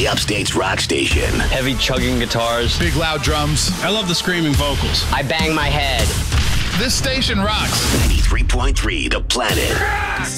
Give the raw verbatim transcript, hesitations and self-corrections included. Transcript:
the Upstate's rock station. Heavy chugging guitars. Big loud drums. I love the screaming vocals. I bang my head. This station rocks. ninety-three point three The Planet.